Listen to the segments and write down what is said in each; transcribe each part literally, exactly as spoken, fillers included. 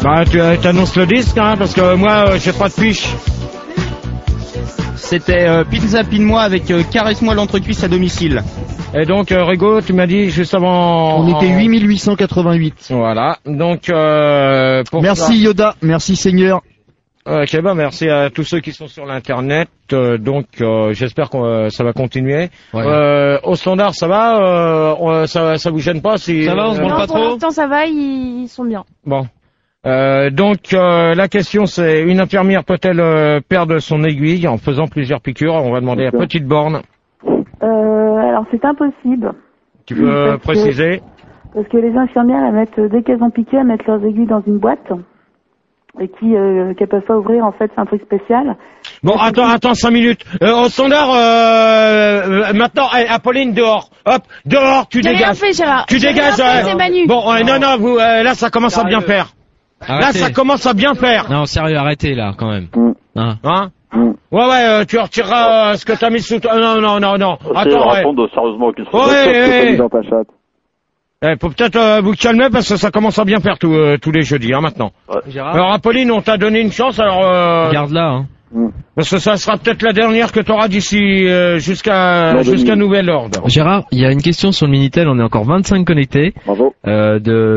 Bah, tu annonces le disque, hein, parce que moi, euh, j'ai pas de fiche. C'était euh, Pizza Pine-moi avec euh, Caresse-moi l'entrecuisse à domicile. Et donc, euh, Rigo, tu m'as dit juste avant... On était huit mille huit cent quatre-vingt-huit. Voilà, donc... Euh, pour merci ça... Yoda, merci Seigneur. Ok, bah merci à tous ceux qui sont sur l'internet. Euh, donc, euh, j'espère que euh, ça va continuer. Ouais. Euh, au standard, ça va euh, on, ça, ça vous gêne pas si ça va, on se branle pas trop. Pour l'instant, ça va, ils sont bien. Bon. Euh, donc euh, la question c'est, une infirmière peut-elle euh, perdre son aiguille en faisant plusieurs piqûres? On va demander à Petite Borne. Euh, alors c'est impossible. Tu peux parce préciser que, Parce que les infirmières, elles mettent, dès qu'elles ont piqué, elles mettent leurs aiguilles dans une boîte et qui euh, qu'elles peuvent pas ouvrir. En fait, c'est un truc spécial. Bon, et attends, attends, cinq minutes. Euh, au standard, euh, maintenant, hey, Apolline, dehors. Hop, dehors, tu dégages. Rien fait, Gérard. Tu dégages. Fait, euh, Manu. Bon, euh, non, non, vous, euh, là, ça commence à bien faire. Arrêtez. Là, ça commence à bien faire. Non, sérieux, arrêtez là, quand même. Mm. Hein, hein mm. Ouais, ouais, euh, tu retireras euh, ce que t'as mis sous toi. Non, non, non, non. Attends, ouais. Répondre sérieusement aux questions. Ouais, ouais, ouais. Eh, faut peut-être euh, vous calmer parce que ça commence à bien faire tout, euh, tous les jeudis, hein, maintenant. Ouais. Alors, Apolline, on t'a donné une chance, alors... Euh... Garde-la, hein. Mm. Parce que ça sera peut-être la dernière que tu auras d'ici euh, jusqu'à jusqu'à nouvel ordre. Gérard, il y a une question sur le Minitel, on est encore vingt-cinq connectés. Bravo. Euh,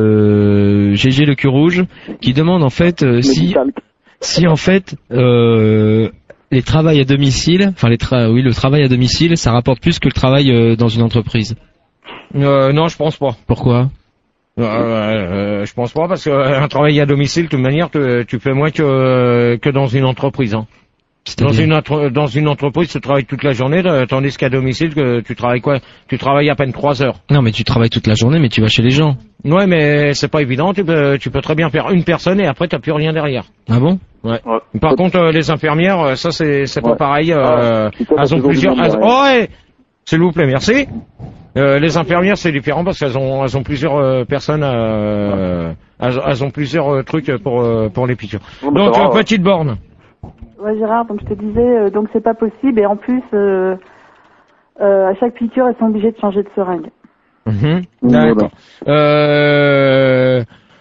de G G le cul rouge qui demande en fait euh, si si en fait euh, les travails à domicile, enfin les tra oui le travail à domicile, ça rapporte plus que le travail euh, dans une entreprise. Euh, non, je pense pas. Pourquoi? Euh, euh, je pense pas parce que euh, un travail à domicile, de toute manière, tu, tu fais moins que euh, que dans une entreprise. Hein. Dans une entre, dans une entreprise, tu travailles toute la journée, tandis qu'à domicile, que tu travailles quoi? Tu travailles à peine trois heures. Non, mais tu travailles toute la journée, mais tu vas chez les gens. Ouais, mais c'est pas évident. Tu peux, tu peux très bien faire une personne et après t'as plus rien derrière. Ah bon? Ouais. ouais. Par contre, euh, les infirmières, ça c'est c'est ouais. pas pareil. Euh, ah, elles ont plusieurs. Elles... Oh, ouais. S'il vous plaît, merci. Euh, les infirmières, c'est différent parce qu'elles ont, elles ont plusieurs euh, personnes, euh, elles, elles ont plusieurs euh, trucs pour euh, pour les piqûres. Donc, euh, Petite Borne. Ouais, Gérard, donc je te disais, euh, donc c'est pas possible et en plus, euh, euh, à chaque piqûre, elles sont obligées de changer de seringue. Mmh. D'accord. Euh,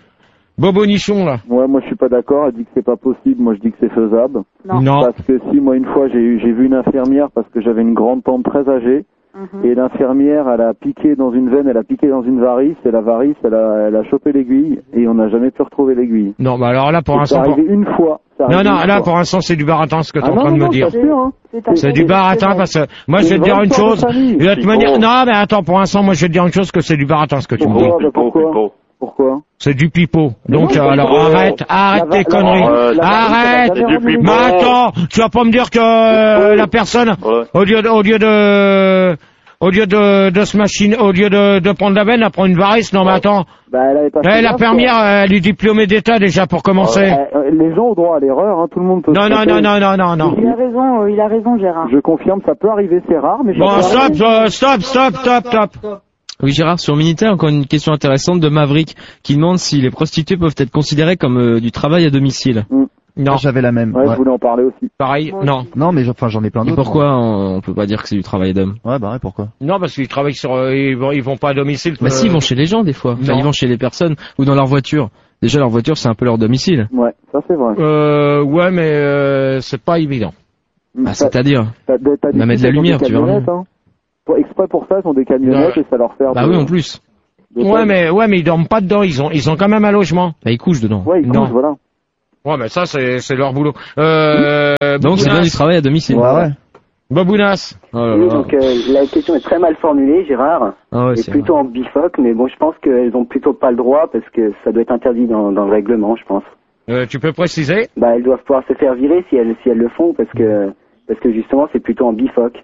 Bobo Nichon, là. Ouais, moi je suis pas d'accord, elle dit que c'est pas possible, moi je dis que c'est faisable. Non. non. Parce que si, moi une fois, j'ai eu, j'ai vu une infirmière parce que j'avais une grande tante très âgée. Mmh. Et l'infirmière, elle a piqué dans une veine, elle a piqué dans une varice, et la varice, elle a, elle a chopé l'aiguille, et on n'a jamais pu retrouver l'aiguille. Non, bah alors là, pour l'instant... C'est arrivé une fois. Non, non, là, pour l'instant, c'est du baratin, ce que tu es en train de me dire. Hein. C'est du baratin, parce que, moi, je vais te dire une chose, de toute manière, non, mais attends, pour l'instant, moi, je vais te dire une chose, que c'est du baratin, ce que tu me dis. Pourquoi? Pourquoi? C'est du pipeau. Donc, euh, alors, arrête, arrête tes conneries. Arrête! Mais attends, tu vas pas me dire que euh, la personne, au lieu de, au lieu de, au lieu de, de se machiner, au lieu de, de prendre la veine, elle prend une varice. Non, mais attends. Bah, elle avait pas eh, la première, elle est diplômée d'État déjà pour commencer. Euh, les gens ont droit à l'erreur, hein, tout le monde peut. Non, non, non, non, non, non, non. Il a raison, euh, il a raison, Gérard. Je confirme, ça peut arriver, c'est rare, mais. Bon, stop, euh, stop, stop, stop, stop. Oui, Gérard, sur Minitel, encore une question intéressante de Maverick qui demande si les prostituées peuvent être considérées comme euh, du travail à domicile. Mm. Non, j'avais la même. Ouais, ouais, je voulais en parler aussi. Pareil, moi non. Aussi. Non, mais enfin, j'en ai plein d'autres. Et pourquoi on, on peut pas dire que c'est du travail d'homme? Ouais, bah ouais, pourquoi? Non, parce qu'ils travaillent sur, euh, ils vont, ils vont pas à domicile. Bah euh... si, ils vont chez les gens des fois. Enfin, ils vont chez les personnes ou dans leur voiture. Déjà, leur voiture, c'est un peu leur domicile. Ouais, ça c'est vrai. Euh, ouais, mais euh, c'est pas évident. Bah, c'est-à-dire, t'as, t'as bah, mettre de la lumière, tu vois. Hein. Pour, exprès pour ça, ils ont des camionnettes ouais. et ça leur fait. Bah de... oui, en plus. Ouais, mais ouais, mais ils dorment pas dedans. Ils ont, ils ont quand même un logement. Bah ils couchent dedans. Ouais, ils couchent, voilà. Ouais, mais ça, c'est, c'est leur boulot. Euh, mmh. Donc, c'est bien du travail à domicile. Ouais, ouais. Babounas. Oh là là. Oui, donc, euh, la question est très mal formulée, Gérard. Ah ouais, c'est plutôt vrai. En bifoc, mais bon, je pense qu'elles ont plutôt pas le droit parce que ça doit être interdit dans, dans le règlement, je pense. Euh, tu peux préciser? Bah, elles doivent pouvoir se faire virer si elles, si elles le font parce que, parce que justement, c'est plutôt en bifoc.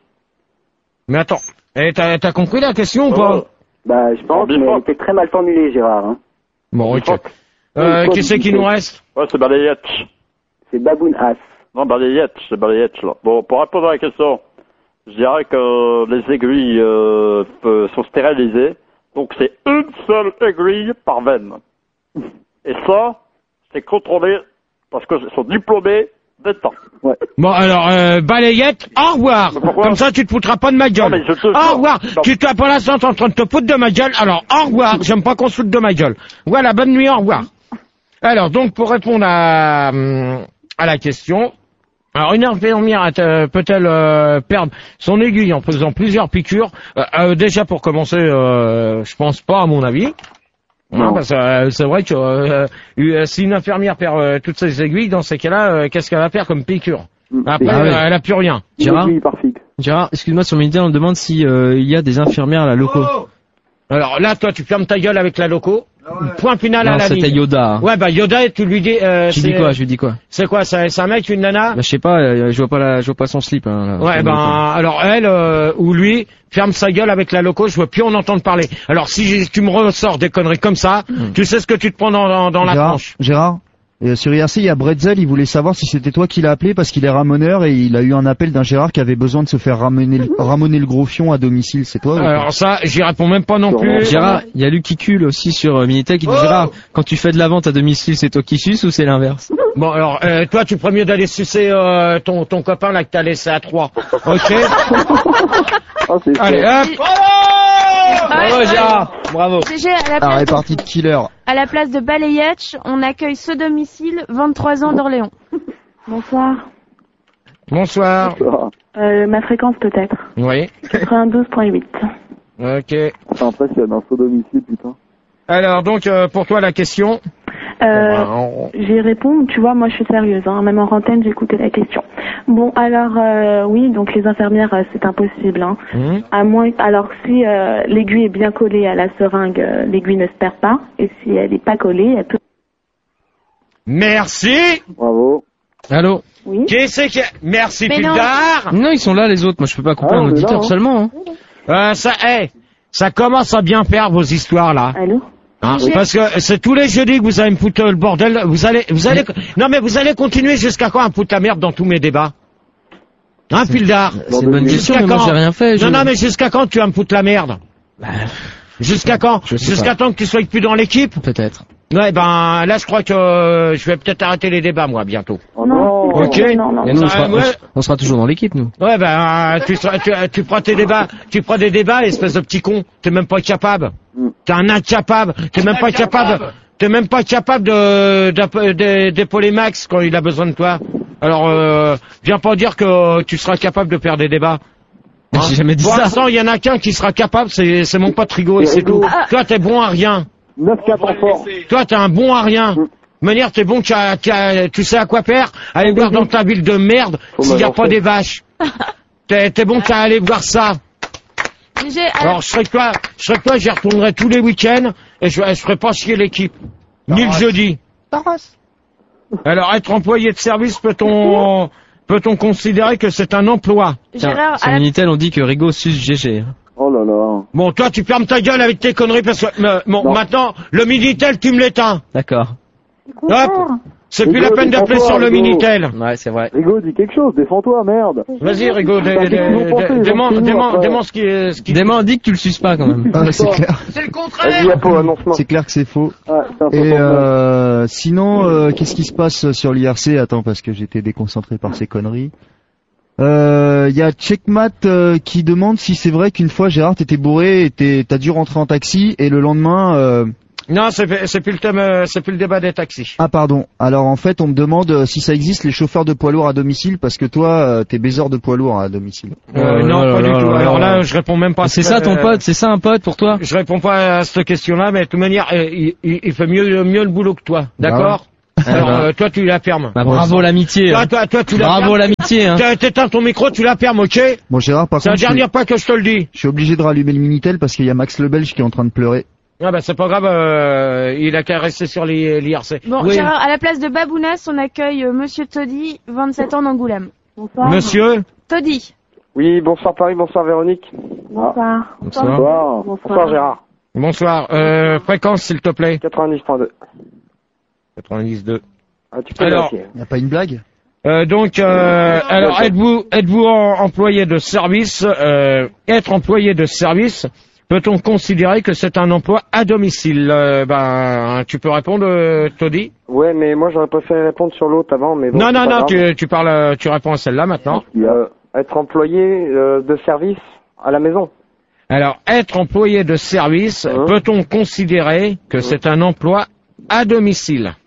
Mais attends. Eh, t'as, t'as compris la question ou pas? Bah, je pense, mais elle était très mal formulée, Gérard, hein. Bon, ok. Euh, qui c'est qui nous reste? Ouais, c'est Balayette. C'est Baboun As. Non, Balayette, c'est Balayette, là. Bon, pour répondre à la question, je dirais que les aiguilles euh, sont stérilisées, donc c'est une seule aiguille par veine. Et ça, c'est contrôlé parce que sont diplômés d'État. Ouais. Bon, alors, euh, Balayette, au revoir. Comme ça, tu te foutras pas de ma gueule. Non, mais je te... Au revoir. Non. Tu t'as pour l'instant en train de te foutre de ma gueule, alors au revoir. J'aime pas qu'on se foute de ma gueule. Voilà, bonne nuit, au revoir. Alors, donc, pour répondre à, à la question, alors une infirmière euh, peut-elle euh, perdre son aiguille en faisant plusieurs piqûres? euh, euh, Déjà, pour commencer, euh, je pense pas, à mon avis. Non, parce que euh, c'est vrai que euh, euh, si une infirmière perd euh, toutes ses aiguilles, dans ces cas-là, euh, qu'est-ce qu'elle va faire comme piqûre? Après, Ah ouais. euh, elle a plus rien. Gérard, Gérard, excuse-moi, sur Minitel, on demande si euh, il y a des infirmières à la loco. Alors là, toi, tu fermes ta gueule avec la loco. Point final Non, à la ligne. c'était Yoda. Ouais, bah Yoda, tu lui dis. Euh, Je lui dis quoi, je lui dis quoi? C'est quoi, c'est c'est un mec, une nana? Bah, je sais pas, euh, je vois pas la, je vois pas son slip. Hein, là. Ouais, ben alors elle euh, ou lui ferme sa gueule avec la loco. Je veux plus en entendre parler. Alors si tu me ressors des conneries comme ça, Mm. tu sais ce que tu te prends dans, dans, dans la Gérard, tranche. Gérard, et sur I R C, il y a Bretzel, il voulait savoir si c'était toi qui l'as appelé parce qu'il est ramoneur et il a eu un appel d'un Gérard qui avait besoin de se faire ramener, le- ramoner le gros fion à domicile. C'est toi ou pas? Alors ça, j'y réponds même pas non plus. Gérard, il y a Lucicule aussi sur euh, Minitel qui dit Gérard, quand tu fais de la vente à domicile, c'est toi qui suces ou c'est l'inverse? Bon alors, euh, toi, tu ferais mieux d'aller sucer euh, ton ton copain là que t'as laissé à trois. Ok. Allez, hop. Bravo Gérard, bravo. G G, à la La place, répartie de killer. à la place de Balayetch, on accueille ce domicile, vingt-trois ans d'Orléans. Bonsoir. Bonsoir. Euh, ma fréquence peut-être. Oui. quatre-vingt-douze virgule huit. Ok. C'est impressionnant, ce domicile, putain. Alors donc euh, pour toi la question. Euh, Bon, ben, on- J'y réponds, tu vois, moi je suis sérieuse, hein, même en antenne j'ai écouté la question. Bon, alors euh, oui, donc les infirmières, euh, c'est impossible. Hein. Hum. À moins, alors si euh, l'aiguille est bien collée à la seringue, euh, l'aiguille ne se perd pas, et si elle n'est pas collée, elle peut... Merci. Bravo. Allô? Oui. Qui c'est qui... Merci Mais non. Pildar. Non, ils sont là les autres, moi je peux pas couper Ah, un on est auditeur là, hein. seulement. Hein. Euh, ça, hey, ça commence à bien faire vos histoires là. Allô? Hein, Oui. parce que c'est tous les jeudis que vous allez me foutre le bordel. Vous allez, vous allez, non mais vous allez continuer jusqu'à quand à me foutre la merde dans tous mes débats? Hein, Pildar? C'est une bonne question, mais moi j'ai rien fait. je- Non, non, mais jusqu'à quand tu vas me foutre la merde? Jusqu'à quand? Je sais Jusqu'à pas. temps que tu sois plus dans l'équipe? Peut-être. Ouais, ben là je crois que euh, je vais peut-être arrêter les débats moi bientôt. Oh non. Ok. Non, non, Et nous, on Ça, sera, ouais. on sera toujours dans l'équipe, nous. Ouais, ben, euh, tu, seras- tu, tu prends tes débats, tu prends des débats, espèce de petit con. T'es même pas capable. T'es un incapable. T'es même pas capable. T'es même pas capable de, d'app- de- d'épauler Max quand il a besoin de toi. Alors, euh, viens pas dire que tu seras capable de faire des débats. Hein. J'ai jamais dit Pour ça. l'instant, il y en a qu'un qui sera capable, c'est, c'est mon pote Rigaud et c'est tout. Toi, t'es bon à rien. neuf quatre en fort. Toi, t'es un bon à rien. De manière, t'es bon, tu, as- tu, as- tu sais à quoi faire. Aller voir dans ta ville de merde s'il n'y a pas des vaches. T'es, t'es bon qu'à aller voir ça. G G, à la- Alors, je serais que toi, je serais que toi, j'y retournerai tous les week-ends et je, je ferai pas chier l'équipe. Ni le jeudi. Alors, être employé de service, peut-on, peut-on considérer que c'est un emploi? Gérard, Sur à la... Minitel, on dit que Rigaud suce G G. Oh là là. Bon, toi, tu fermes ta gueule avec tes conneries parce que, euh, bon, Non. maintenant, le Minitel, tu me l'éteins. D'accord. Hop. C'est plus la Rigaud, peine d'appeler défends-toi, sur le Rigaud. Minitel. Ouais, c'est vrai. Rigaud, dis quelque chose, défends-toi, merde. Vas-y, Rigaud, dé- Putain, qu'est-ce qu'ils vont penser, dé- ils dément, vont dément, finir, dément après. ce qui est, ce qui... Dément dit que tu le suces pas quand même. Ah, c'est clair. C'est le Vas-y, contraire. Apo, annonce-moi. C'est clair que c'est faux. Ah, c'est un Et peu euh, sinon, euh, qu'est-ce qui se passe sur l'I R C? Attends, parce que j'étais déconcentré par ces conneries. Il euh, y a Checkmat euh, qui demande si c'est vrai qu'une fois Gérard t'étais bourré et t'es- t'as dû rentrer en taxi et le lendemain... Euh... Non, c'est, c'est plus le thème, euh, c'est plus le débat des taxis. Ah pardon. Alors en fait on me demande euh, si ça existe les chauffeurs de poids lourds à domicile parce que toi euh, t'es baiseur de poids lourds à domicile. Euh, Oh non, là pas là du là tout. là Alors là. là, je réponds même pas. à C'est ce- ça ton euh, pote, c'est ça un pote pour toi? Je réponds pas à cette question-là, mais de toute manière, euh, il, il- il fait mieux, mieux le boulot que toi. D'accord? Alors, Ah bah. euh, toi, tu la fermes. Bah, bravo l'amitié. Toi, hein. toi, toi, tu la Bravo fermes. l'amitié. Hein. T'é- T'éteins ton micro, tu la fermes, ok? Bon Gérard par C'est la contre je suis, dernière fois que je te le dis. je suis obligé de rallumer le Minitel parce qu'il y a Max le Belge qui est en train de pleurer. Ah bah c'est pas grave, euh, il a qu'à rester sur l'I- l'I R C. Bon, Oui. Gérard, à la place de Babounas, on accueille euh, Monsieur Toddy, vingt-sept ans d'Angoulême. Bonsoir. Monsieur, Toddy. Oui, bonsoir Paris, bonsoir Véronique. Bonsoir. Bonsoir. Bonsoir. Bonsoir Gérard. bonsoir. Euh, fréquence, s'il te plaît. quatre-vingt-dix point deux. quatre-vingt-dix deux. Ah, tu peux Alors, vérifier. Y a pas une blague? Euh, donc, euh, alors êtes-vous êtes-vous en- employé de service? euh, Être employé de service, peut-on considérer que c'est un emploi à domicile? Euh, Ben, tu peux répondre, euh, Toddy? Ouais, mais moi j'aurais préféré répondre sur l'autre avant, mais bon. Non, c'est non, pas non, grave. tu, tu parles, euh, tu réponds à celle-là maintenant. Euh, être employé euh, de service à la maison. Alors, être employé de service, Hein peut-on considérer que c'est un emploi à domicile?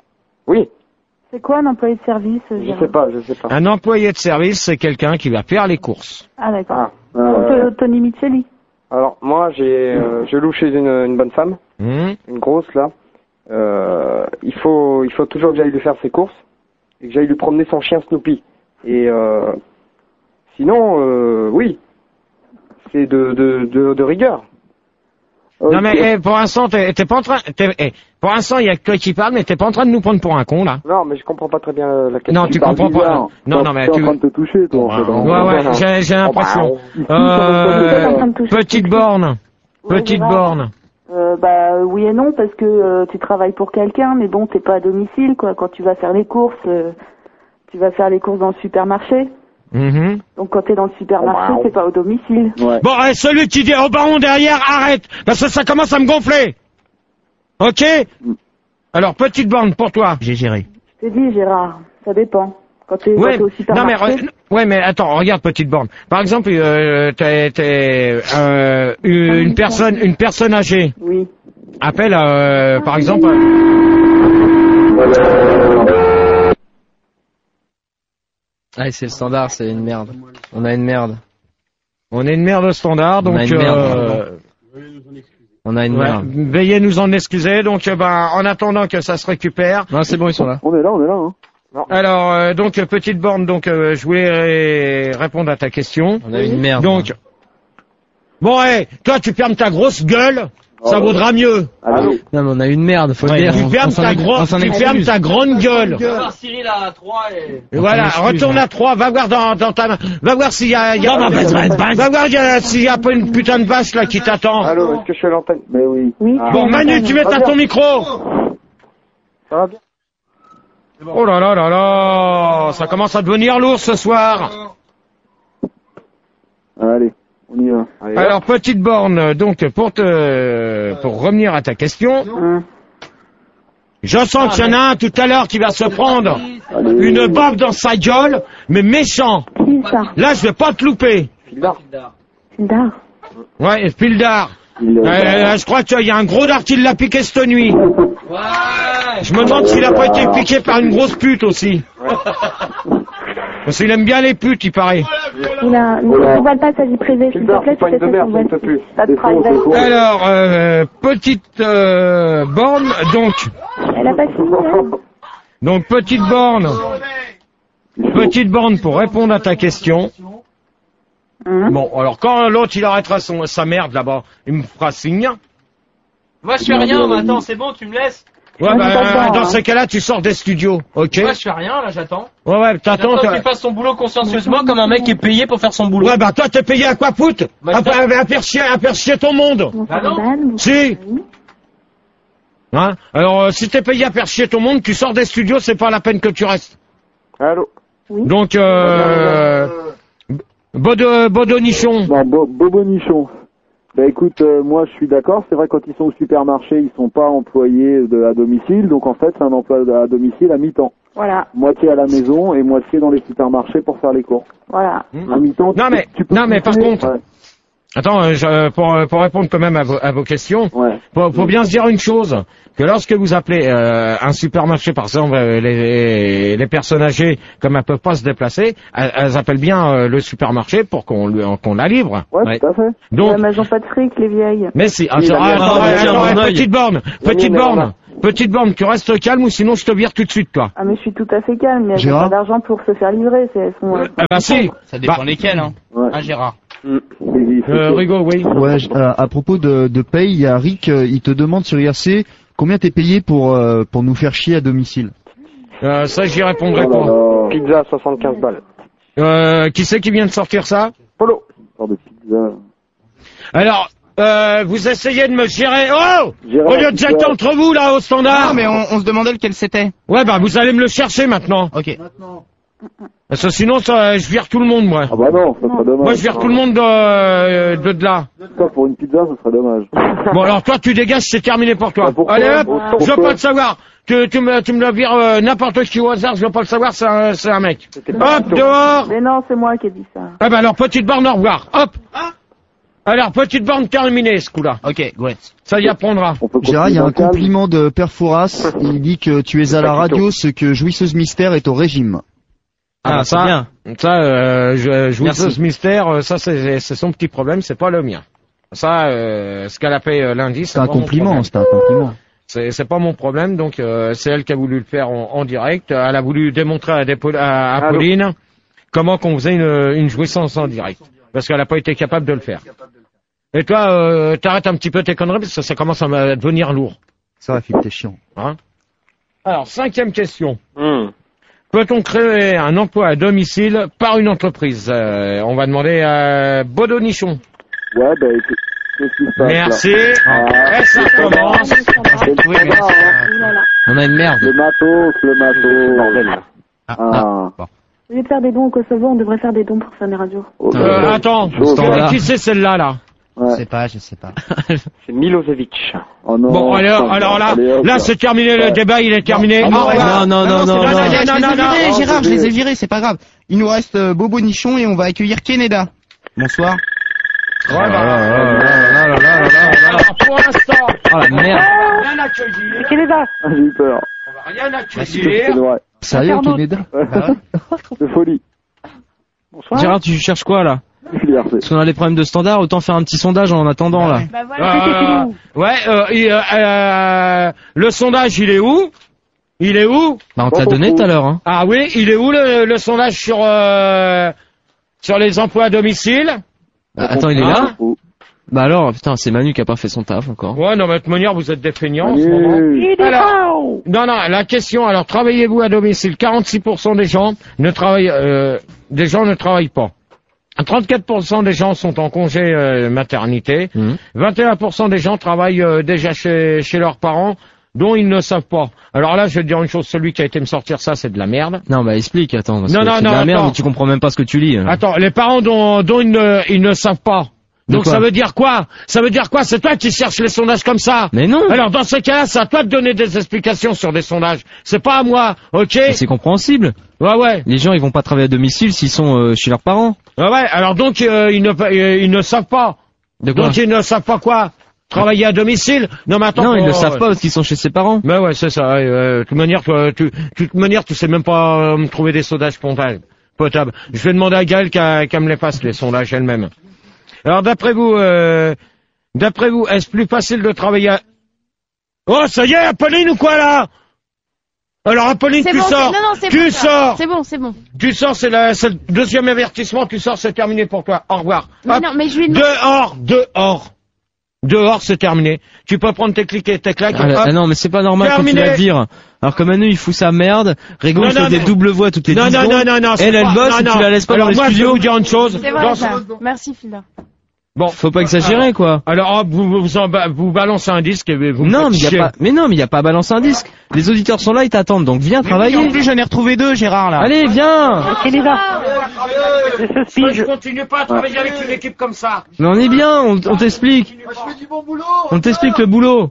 Oui. C'est quoi un employé de service, Je Gérard? sais pas, je sais pas. Un employé de service, c'est quelqu'un qui va faire les courses. Ah, d'accord. Ah. Euh, Tony Micheli. Alors, moi, j'ai, euh, je loue chez une, une bonne femme, Mmh. une grosse, là. Euh, il faut, il faut toujours que j'aille lui faire ses courses et que j'aille lui promener son chien Snoopy. Et, euh, sinon, euh, oui. C'est de, de, de, de rigueur. Non mais eh, pour l'instant, t'es t'es pas en train... t'es- eh, pour l'instant, il y a que toi qui parle, mais t'es pas en train de nous prendre pour un con, là. Non, mais je comprends pas très bien la la question. Non, tu comprends pas. Non, non, mais tu... en train de te toucher, toi, en fait. hein. Ouais, ouais, j'ai j'ai l'impression. Euh, petite borne. Petite Gérard. borne. Euh, bah oui et non, parce que euh, tu travailles pour quelqu'un, mais bon, t'es pas à domicile, quoi. Quand tu vas faire les courses, euh, tu vas faire les courses dans le supermarché. Mhm. Donc quand t'es dans le supermarché, t'es pas au domicile. Ouais. Bon, eh, celui qui dit au baron derrière, arrête, parce que ça commence à me gonfler. Ok? Alors, petite borne pour toi. J'ai géré. Je t'ai dit, Gérard, ça dépend. Quand t'es Ouais, quand t'es au non mais, supermarché. re- ouais, mais attends, regarde petite borne. Par exemple, euh, t'es, t'es, euh, une personne, une personne âgée. Oui. Appelle, euh, par exemple. Ah, c'est le standard, c'est une merde. On a une merde. On est une merde standard, donc. On a une merde. euh, On a une ouais, merde. veuillez nous en excuser. Donc, euh, ben, en attendant que ça se récupère. Non, c'est bon, ils sont là. On est là, on est là, hein. Alors, euh, donc, euh, petite borne, donc, euh, je voulais ré- répondre à ta question. On a une merde. Donc, bon, hé, toi, tu fermes ta grosse gueule, ça Oh. vaudra mieux. Allez. Non, mais on a une merde, faut le Ouais, dire. tu On- fermes on s'en ta, ex- gro- on s'en tu excuse. fermes ta grande gueule. Cyril à trois et... Et voilà, s'en excuse, retourne hein. à trois, va voir dans, dans ta main, va voir s'il y a, il y a- va voir il y a- s'il y a pas une putain de vache là qui t'attend. Allô, est-ce que je suis à l'antenne? Mais oui. Oui. Ah. Bon, Manu, tu mets à ton micro. Ça va bien? Oh là là là là, ça commence à devenir lourd ce soir. Allez, on y va. Allez, Alors, petite borne, donc, pour te, pour revenir à ta question, Hein. je sens qu'il y en a un tout à l'heure qui va se prendre Allez. une baffe dans sa gueule, mais méchant. Qui ça? Là, je vais pas te louper. Fildar. Sildar. Ouais, Pildar. Il est- Euh, je crois qu'il y a un gros dard qui l'a piqué cette nuit. Je me demande s'il a pas été piqué par une grosse pute aussi. Parce qu'il aime bien les putes, il paraît. Oula, ne dévoile pas sa vie privée, s'il te Fildar, plaît, c'est pas tu une fais demeure, ça s'il te plaît. Pas de C'est faux, c'est faux. privacy. Alors, euh, petite euh, borne, donc, Elle a pas fini, elle. donc petite borne, petite borne pour répondre à ta question. Hein? Bon, alors quand l'autre il arrêtera son, sa merde là-bas, il me fera signe. Moi je fais rien, mais attends, c'est bon, tu me laisses. Ouais, Ouais, bah, c'est pas dans ça, ces cas-là, tu sors des studios, ok? Moi je fais rien, là j'attends. Ouais, ouais, t'attends. J'attends que- qu'il fasse son boulot consciencieusement comme un mec qui est payé pour faire son boulot. Ouais, bah toi, t'es payé à quoi foutre? Bah, à, je- à, à faire chier, à faire chier ton monde. Mon Ah non. scandale, mon- Si. Hein? Alors, euh, si t'es payé à faire chier ton monde, tu sors des studios, c'est pas la peine que tu restes. Allô? Donc, euh... Bodo, Bodonichon. Non, Bo- Bobo Nichon. Bah écoute, euh, moi je suis d'accord, c'est vrai quand ils sont au supermarché, ils sont pas employés de, à domicile, donc en fait c'est un emploi à domicile à mi-temps. Voilà, Moitié à la maison et moitié dans les supermarchés pour faire les courses. voilà. À mi-temps, tu Non, peux- mais- tu peux non, mais par continuer. contre- Ouais. Attends, euh, je- pour, pour répondre quand même à vos, à vos questions, Ouais. faut, faut bien se dire une chose, que lorsque vous appelez euh, un supermarché, par exemple, euh, les, les personnes âgées, comme elles peuvent pas se déplacer, elles, elles appellent bien euh, le supermarché pour qu'on lui- qu'on la livre. Ouais, Ouais. tout à fait. Donc, Ouais, mais elles ont pas de fric, les vieilles. mais si, Oui, attends, la attends, merde, attends, tiens, attends, mon œil. petite borne, petite mais borne, voilà. petite borne, tu restes calme ou sinon je te vire tout de suite, toi. Ah, mais je suis tout à fait calme, mais elles ont Gérard pas d'argent pour se faire livrer, c'est, elles sont, euh, Ah bah si. Ça dépend Bah, lesquels, hein. Ouais. Hein, Gérard. Et- et- euh, Rigo, oui. Ouais, j- euh, à propos de, de paye, il y a Rick, euh, il te demande sur I R C combien t'es payé pour euh, pour nous faire chier à domicile. Euh, ça, j'y répondrai Oh là pas. là. Pizza, soixante-quinze balles. Euh, qui c'est qui vient de sortir ça? Polo. Sort de pizza. Alors, euh, vous essayez de me gérer. Oh! Gérard, Au lieu de pizza. jeter entre vous, là, au standard. Ah, mais on, on se demandait lequel c'était. Ouais, bah, vous allez me le chercher maintenant. Ok. Parce que sinon, ça, je vire tout le monde, moi. Ah bah non, ça serait dommage. Moi, je vire tout le monde de, euh, de, de là. Ça, pour une pizza, ça serait dommage. Bon, alors, toi, tu dégages, c'est terminé pour toi. Bah, pourquoi Allez, hop, Pourquoi je veux pas le savoir. Tu, tu me, tu me le vires euh, n'importe qui au hasard, je veux pas le savoir, c'est un, c'est un mec. Hop, dehors. Mais non, c'est moi qui ai dit ça. Ah bah alors, petite borne, au revoir. Hop. Alors, petite bande terminée, ce coup-là. Ok, great. Ça y apprendra. Gérard, il y a un compliment de Père Fouras. Il dit que tu es à la radio ce que Jouisseuse Mystère est au régime. Ah, Ah, c'est ça, bien. ça, euh, je, jouisseuse Merci. mystère, euh, ça c'est c'est son petit problème, c'est pas le mien. Ça, euh, ce qu'elle a fait euh, lundi, c'est C'est un pas mon compliment, problème. c'est un compliment. C'est c'est pas mon problème, donc euh, c'est elle qui a voulu le faire en, en direct. Elle a voulu démontrer à, Dépo- à, à Allô. Pauline comment qu'on faisait une, une jouissance en direct, parce qu'elle a pas été capable de le faire. Et toi, euh, t'arrêtes un petit peu tes conneries, parce que ça commence à me- devenir lourd. Ça va, Philippe, t'es chiant. Hein. Alors, cinquième question. Hmm. Peut-on créer un emploi à domicile par une entreprise? Euh, On va demander à Bodo Nichon. Ouais, bah écoute, qu'est-ce qui se passe Merci. là Et ça commence. Oui, mais là, c'est- On a une merde. Le matos, le matos. Bordel. Ah, Ah. bon. Au lieu de faire des dons au Kosovo, on devrait faire des dons pour Famille Radio. Ok. Euh, attends, Chaud, qui- voilà. qui c'est celle-là là? Je Ouais. sais pas, je sais pas. C'est Milosevic. Oh non. Bon, alors, putain, alors là, allez, hop, là c'est terminé, le Ouais. débat il est terminé. Non, Au non, revoir. Non, non, non, non, c'est non. pas non, vrai, non, je non, les ai non, virés, non, Gérard, je c'est- les ai virés, c'est pas grave. Il nous reste euh, Bobo Nichon et on va accueillir Keneda. Bonsoir. Ouais, bah, alors, pour l'instant, Oh la merde. rien accueilli. Quel est là Ah, j'ai eu peur. On va rien C'est accueillir. vrai. Sérieux, Keneda? De folie. Gérard, tu cherches quoi là? Filière, c'est. Parce qu'on a les problèmes de standard, autant faire un petit sondage en attendant là. Bah voilà. Euh, ouais, euh, et, euh, euh, le sondage, il est où? Il est où? Bah on te l'a donné tout à l'heure, hein. Ah oui, il est où le, le sondage sur euh, sur les emplois à domicile? Bah, attends, il est là? Oh. Bah alors, putain, c'est Manu qui a pas fait son taf encore. Ouais, non, mais de toute manière, vous êtes des feignants en ce Allez. moment. Alors, non, non, la question, alors, travaillez-vous à domicile? quarante-six pour cent des gens ne travaillent, euh, des gens ne travaillent pas. trente-quatre pour cent des gens sont en congé euh, maternité. Mhm. vingt et un pour cent des gens travaillent euh, déjà chez, chez leurs parents, dont ils ne savent pas. Alors là, je vais te dire une chose, celui qui a été me sortir ça, c'est de la merde. Non, bah explique, attends, parce Non, que non, c'est de non, la merde, attends. mais tu comprends même pas ce que tu lis. hein. Attends, les parents dont, dont ils, ne, ils ne savent pas. De Donc quoi ça veut dire quoi? Ça veut dire quoi? C'est toi qui cherches les sondages comme ça. Mais non. Alors dans ce cas-là, c'est à toi de donner des explications sur des sondages. C'est pas à moi, ok? Mais c'est compréhensible. Ouais, ouais. Les gens, ils vont pas travailler à domicile s'ils sont euh, chez leurs parents. Ouais, ouais. Alors donc euh, ils, ne, euh, ils ne savent pas. De quoi? Donc ils ne savent pas quoi? Travailler à domicile? Non, mais attends. Non, ils oh, le savent ouais. pas parce qu'ils sont chez ses parents. Mais ouais, c'est ça. ouais, ouais. De toute manière, toi, tu, tu, de toute manière, tu sais même pas euh, me trouver des sondages spontanés, potables. Je vais demander à Gaëlle qu'elle qu'elle me les fasse les sondages elle-même. Alors d'après vous, euh, d'après vous, est-ce plus facile de travailler à... Oh, ça y est, Apolline ou quoi là? Alors Apolline, C'est tu bon, c'est- sors, non, non, c'est tu bon, ça. sors, C'est bon, c'est bon. tu sors, c'est la- c'est le deuxième avertissement, tu sors, c'est terminé pour toi. Au revoir. Mais Hop. non, mais je lui demande. Dehors, dehors, dehors, c'est terminé. Tu peux prendre tes clics et tes claques. Ah, là- hop. ah non, mais c'est pas normal quand tu Terminé. la vires. Alors que Manu, il fout sa merde. Rigo, Non, il fait non, des mais- doubles voix toutes les Non, dix non, secondes. non, non, non. c'est Elle, elle pas- bosse non, et tu non. la laisses pas Alors dans les moi, je vais studios. vous dire une chose. C'est vrai Dans- ça. Merci Phila. Bon. Faut pas exagérer, quoi. Alors, hop, vous, vous, en ba- vous balancez un disque et vous me Non, faites mais y a chier. pas, mais non, mais y a pas à balancer un disque. Les auditeurs sont là, ils t'attendent, donc viens En travailler. plus, j'en ai retrouvé deux, Gérard, là. Allez, viens! Quel est là Je continue pas à travailler avec une équipe comme ça. Mais on est bien, on, on t'explique. On t'explique le boulot.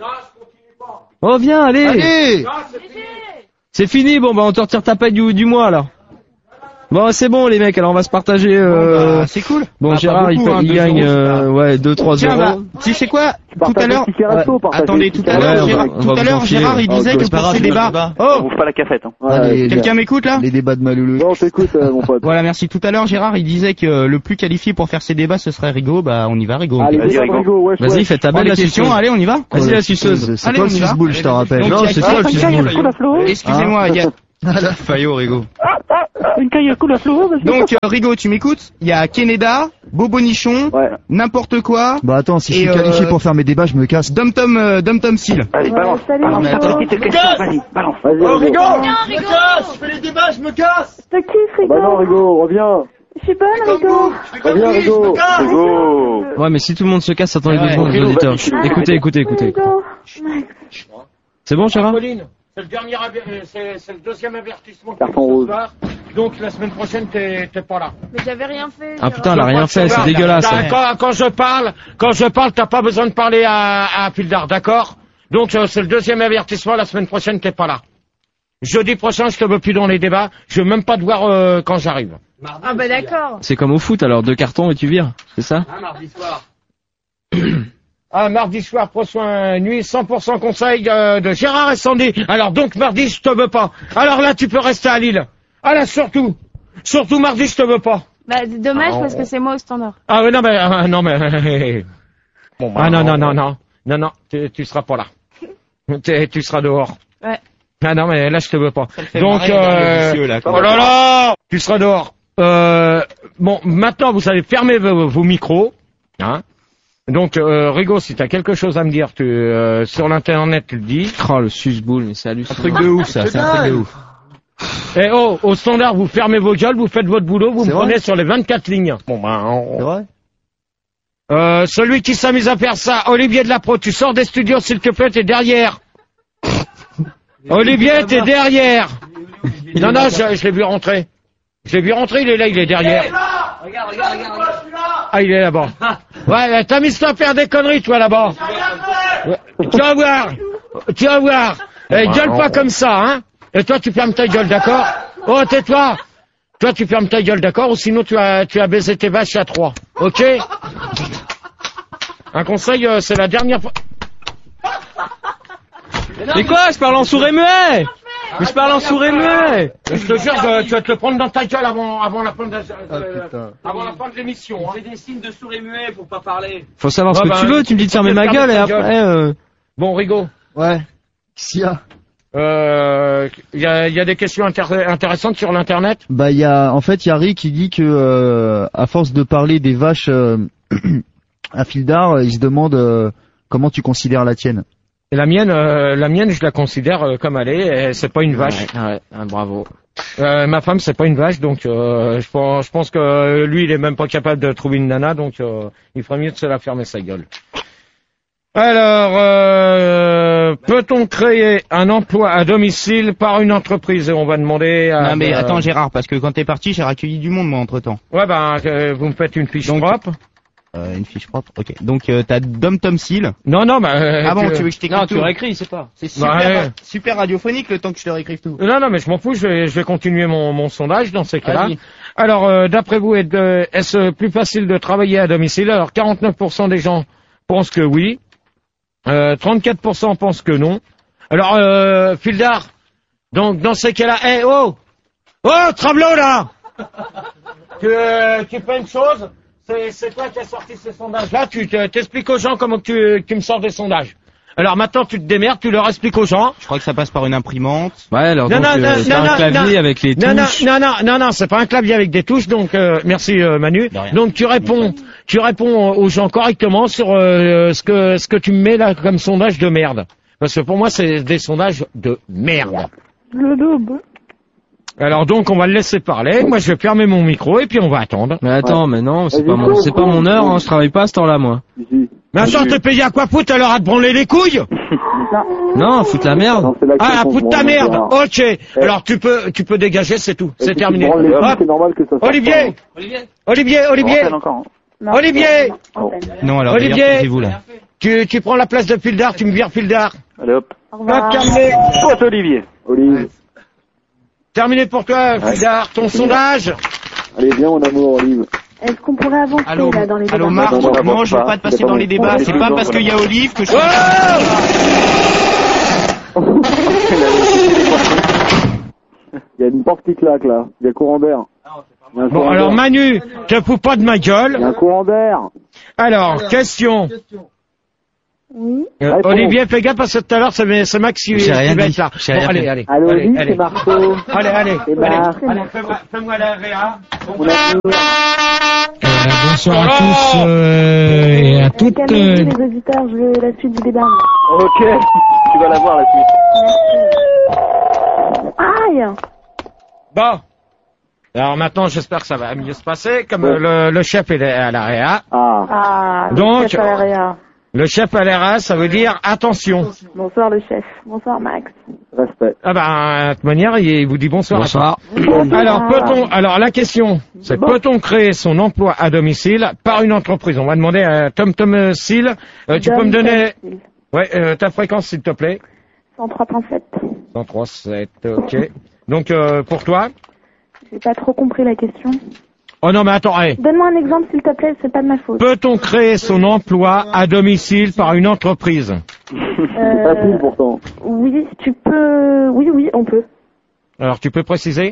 Oh, viens, allez! Allez! C'est fini, bon, bah, on te retire ta paye du, du mois, là. Bon, c'est bon, les mecs, alors on va se partager, euh... Bah, c'est cool. Bon, Bah, pas Gérard, il, beaucoup, peut- hein, il deux gagne, euros, euh, c'est ouais, deux, trois Tiens, bah, euros. tu sais quoi? Tout Partage à l'heure. le ticket resto, partage Attendez, le tout ticket à l'heure, Ouais, on Gérard, va- on tout va à vous l'heure, confier. Gérard, il Ah, disait ok, que c'est pas pour ces grave, débats. On Oh! ouvre pas la cafette. Hein. Allez, Quelqu'un m'écoute, là? Les débats de Maloulou. Non, t'écoute, euh, mon pote. Voilà, merci. Tout à l'heure, Gérard, il disait que le plus qualifié pour faire ces débats, ce serait Rigo. Bah, on y va, Rigo. Allez, Vas-y, vas-y, Rigo. Rigo, wesh, Vas-y, wesh. fais ta Prends belle les la questions, suceuse. allez, on y va? Vas-y, la suceuse. C'est Allez, quoi on le y va. suce-boule, je te rappelle? Donc, Non, il y a- c'est ça, le Ah, suce-boule. Fayot, Rigo. Excusez-moi, il y a... Fayot, Rigo. Une caille à coup la fleur. Donc, euh, Rigo, tu m'écoutes? Il y a Keneda, Bobo Nichon, Ouais. n'importe quoi, Bah attends, si je Et, suis qualifié euh, pour faire mes débats, je me casse. Dom Tom, euh, Dom Tom Seal. Allez, balance. salut, balance. mais attends. Vas-y, balance. Vas-y, Oh, Rigo. Rigo! Je fais les débats, je me casse! Je te kiffe, Rigo. Bah non, Rigo, reviens. Je suis bonne, Rigo. Reviens, Rigo. Rigo. Ouais, mais si tout le monde se casse, attendez deux Ouais, secondes, les Rigo, auditeurs. vas-y. Écoutez, écoutez, écoutez. Rigo. C'est bon, Gérard? Pauline, c'est le dernier, aver- euh, c'est c'est le deuxième avertissement que Carton tu fais ce rouge. soir. Donc la semaine prochaine, t'es t'es pas là. Mais j'avais rien fait. Ah Gérard. putain, elle a rien fait, c'est dégueulasse. T'as- hein. Quand, quand je parle, quand je parle, t'as pas besoin de parler à, à Pildar, d'accord? Donc euh, c'est le deuxième avertissement. La semaine prochaine, t'es pas là. Jeudi prochain, je te veux plus dans les débats. Je veux même pas te voir euh, quand j'arrive. Ah bah d'accord. C'est comme au foot, alors deux cartons et tu vires, c'est ça? Un mardi soir. Ah, mardi soir, prends soin, nuit, cent pour cent conseil de, de Gérard et Sandy. Alors donc, mardi, je te veux pas. Alors là, tu peux rester à Lille. Ah là, surtout. Surtout mardi, je te veux pas. Bah dommage Ah, on- parce que c'est moi au standard. Ah oui, non, mais, ah, non, mais, bon, ah non, non, non, non, non, non, tu, tu seras pas là. Tu, tu seras dehors. Ouais. Ah non, mais là, je te veux pas. fait Donc, marrer, regarde le euh, vicieux, là, oh là là, tu seras dehors. Euh, bon, maintenant, vous allez fermer vos, vos micros, hein. Donc, euh, Rigo, si t'as quelque chose à me dire, tu, euh, sur l'internet, tu le dis. Oh, le susboule, mais c'est hallucinant. Un truc de ouf, ça, c'est un truc de ouf. Et oh, au standard, vous fermez vos gueules, vous faites votre boulot, vous me C'est vrai prenez sur les vingt-quatre lignes. Bon, ben, on- C'est vrai? Euh, celui qui s'amuse à faire ça, Olivier de la Pro, tu sors des studios s'il te plaît, t'es derrière. Olivier, t'es derrière. Non, non, je, je l'ai vu rentrer. Je l'ai vu rentrer, il est là, il est derrière. Regarde, regarde, regarde, regarde. Ah, il est là-bas. Ouais, t'as mis ça à faire des conneries, toi, là-bas. Ouais, tu vas voir. Tu vas voir. Eh, gueule pas comme ça, hein. Et toi, tu fermes ta gueule, d'accord? Oh, tais-toi. Toi, tu fermes ta gueule, d'accord? Ou sinon, tu as, tu as baisé tes vaches à trois. Ok? Un conseil, euh, c'est la dernière fois. Mais quoi? Je parle en sourd et muet! Mais je parle en sourd et muet! Je te jure que tu vas te le prendre dans ta gueule avant, avant la fin de, Ah, putain. avant la fin de l'émission, hein. C'est des signes de sourd et muet pour pas parler. Faut savoir ce Ouais, que bah, tu veux, tu me dis de fermer ma gueule et ta gueule. après, euh... Bon, Rigo. Ouais. Qu'est-ce qu'il y a? Euh, il y a, il y a des questions intér- intéressantes sur l'internet. Bah, il y a, en fait, il y a Rick qui dit que, euh, à force de parler des vaches, euh, à Fildar, il se demande, euh, comment tu considères la tienne. Et la mienne, euh, la mienne, je la considère euh, comme elle est. et C'est pas une vache. Ouais, ouais, ah, bravo. Euh, ma femme, c'est pas une vache, donc euh, je pense, je pense que lui, il est même pas capable de trouver une nana, donc euh, il ferait mieux de se la fermer sa gueule. Alors, euh, peut-on créer un emploi à domicile par une entreprise? Et on va demander à... Non mais euh, attends Gérard, parce que quand t'es parti, j'ai accueilli du monde moi entre temps. Ouais, ben, euh, vous me faites une fiche propre. Euh, une fiche propre, ok. Donc euh, t'as Dom Tom Seal. Non, non, bah... euh, Ah bon, tu veux que je t'écrive Non, tout? tu réécris, c'est pas. C'est super, Ouais. super radiophonique le temps que je te réécrive tout. Non, non, mais je m'en fous, je vais, je vais continuer mon, mon sondage dans ces cas-là. Vas-y. Alors, euh, d'après vous, est- de- est-ce plus facile de travailler à domicile? Alors, quarante-neuf pour cent des gens pensent que oui. Euh, trente-quatre pour cent pensent que non. Alors, euh, Fildar, donc dans ces cas-là, eh, oh Oh, Travelot, là tu, euh, tu fais une chose, c'est, c'est toi qui as sorti ces sondages-là, tu te- t'expliques aux gens comment tu, tu me sors des sondages. Alors maintenant, tu te démerdes, tu leur expliques aux gens. Je crois que ça passe par une imprimante. Ouais, alors Non, donc, non, euh, non, c'est non, un non, clavier non. avec les Non, non, touches. non, non, non, non, c'est pas un clavier avec des touches, donc euh, merci euh, Manu. De rien. Donc tu réponds, tu réponds aux gens correctement sur euh, ce que ce que tu me mets là comme sondage de merde. Parce que pour moi, c'est des sondages de merde. Le double. Alors donc, on va le laisser parler. Moi, je vais fermer mon micro et puis on va attendre. Mais attends, mais non, c'est Vas-y, pas mon, cours, c'est pas cours, mon heure, cours. hein, je travaille pas à cette heure-là, moi. Ici. Mais attends, t'es payé à quoi foutre alors à te branler les couilles? Non, foutre la merde. Non, c'est là que Ah, c'est foutre ta bon, merde. bon, Ok. Alors tu peux, tu peux dégager, c'est tout. Et C'est si tu terminé. branles les couilles, Hop. c'est normal que ça sorte Olivier, pas. Olivier, Olivier, Olivier, Rappelle encore, hein. Non. Olivier. Non. Non alors Olivier. d'ailleurs, taisez-vous là. Tu, tu prends la place de Fildar, tu me vires Fildar. Allez hop. Au Hop, revoir. terminé. Toi, Olivier. Olive. Terminé pour toi, Fildar. Ton sondage. Allez, viens, mon amour, Olive. Est-ce qu'on pourrait avancer Allô, là dans les allô débats? Marc, Non, non, non, non, je veux pas. pas te passer C'est pas dans bon. les débats, Ouais, c'est c'est pas bon, parce voilà. qu'il y a Olive que je... Il y a une porte qui claque, là. Il y a courant d'air. Il y a un Bon, courant alors d'air. Manu, te fous pas de ma Il y a gueule. un courant d'air. Alors, question. Oui. Euh, Réponds. Olivier, fais gaffe parce que tout à l'heure, c'est c'est Max qui, J'ai qui rien va dit. être là. J'ai Bon, rien allez, fait. allez, Allô, allez, Olive, allez, c'est Marceau. allez, allez, C'est allez, Marc. allez, fais-moi, fais-moi la réa. On a- Euh, bonsoir à tous euh, et à toutes. Calmez-vous, euh, les auditeurs, je veux la suite du débat. Ok. Tu vas la voir, la suite. Aïe. Bon. Alors maintenant, j'espère que ça va mieux se passer. Comme euh, le, le chef est à la réa. Ah. Ah, le Donc- chef à la réa. Le chef à la réa, ça veut dire attention. Bonsoir le chef. Bonsoir Max. Respect. Ah ben, de toute manière, il vous dit bonsoir. Bonsoir. Alors, peut-on, alors la question, c'est peut-on créer son emploi à domicile par une entreprise? On va demander à Tom Tom Seal. Euh, tu peux me donner, ouais, euh, ta fréquence s'il te plaît. cent trois point sept. cent trois sept, ok. Donc euh, pour toi, J'ai pas trop compris la question. Oh non, mais attends, hey. Donne-moi un exemple, s'il te plaît, c'est pas de ma faute. Peut-on créer son emploi à domicile par une entreprise? Euh, Facile pourtant. oui, tu peux... Oui, oui, on peut. Alors, tu peux préciser?